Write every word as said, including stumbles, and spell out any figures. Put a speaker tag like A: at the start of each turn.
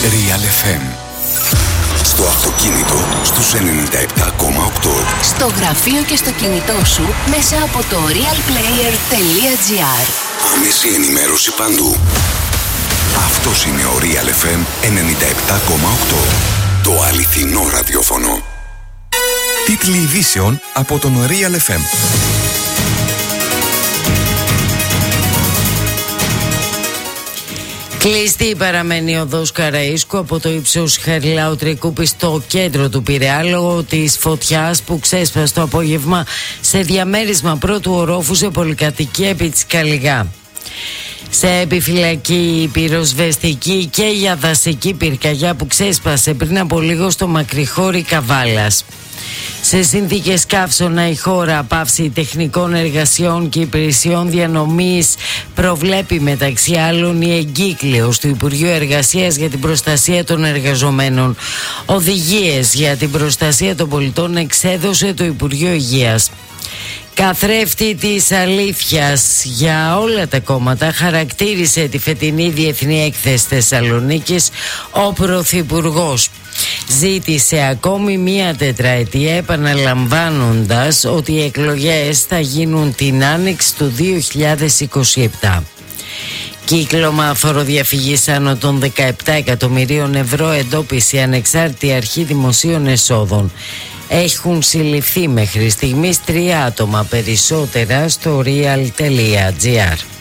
A: Real εφ εμ. Στο αυτοκίνητο στους ενενήντα επτά κόμμα οκτώ.
B: Στο γραφείο και στο κινητό σου μέσα από το real player τελεία τζι άρ.
A: Άμεση ενημέρωση παντού. Αυτός είναι ο Real εφ εμ ενενήντα επτά κόμμα οκτώ. Το αληθινό ραδιόφωνο. Τίτλοι ειδήσεων από τον Real εφ εμ.
C: Κλειστή παραμένει η οδός Καραΐσκου από το ύψος Χαριλάου Τρικούπη στο κέντρο του Πειραιά λόγω της φωτιάς που ξέσπασε το απόγευμα σε διαμέρισμα πρώτου ορόφου σε πολυκατοικία επί της Καλιγά. Σε επιφυλακή πυροσβεστική και για δασική πυρκαγιά που ξέσπασε πριν από λίγο στο Μακρυχώρι Καβάλας. Σε συνθήκες καύσωνα η χώρα πάυση τεχνικών εργασιών και υπηρεσιών διανομής προβλέπει μεταξύ άλλων η εγκύκλειος του Υπουργείου Εργασίας για την προστασία των εργαζομένων. Οδηγίες για την προστασία των πολιτών εξέδωσε το Υπουργείο Υγείας. Καθρέφτη της αλήθειας για όλα τα κόμματα χαρακτήρισε τη φετινή Διεθνή Έκθεση Θεσσαλονίκης ο Πρωθυπουργός. Ζήτησε ακόμη μία τετραετία επαναλαμβάνοντας ότι οι εκλογές θα γίνουν την άνοιξη του δύο χιλιάδες είκοσι επτά. Κύκλωμα φοροδιαφυγής άνω των δεκαεπτά εκατομμυρίων ευρώ εντόπισε η Ανεξάρτητη Αρχή Δημοσίων Εσόδων. Έχουν συλληφθεί μέχρι στιγμής τρία άτομα, περισσότερα στο real τελεία τζι άρ.